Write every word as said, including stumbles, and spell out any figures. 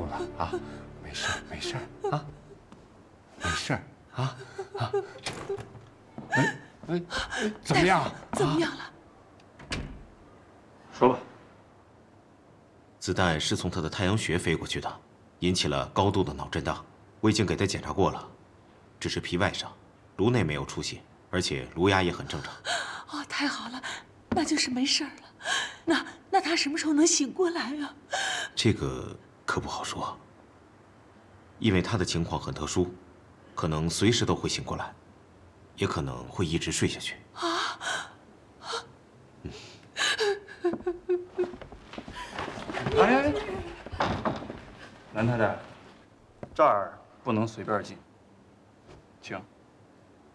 住了啊，没事没事啊，没事啊啊。哎哎哎，怎么样？ 怎么样了？ 说吧。 子弹是从他的太阳穴飞过去的，引起了高度的脑震荡。我已经给他检查过了，只是皮外伤，颅内没有出血，而且颅压也很正常。 哦，太好了，那就是没事了。那那他什么时候能醒过来呀？ 这个可不好说，因为他的情况很特殊，可能随时都会醒过来，也可能会一直睡下去。 啊！ 嗯。 哎，南太太，这儿不能随便进。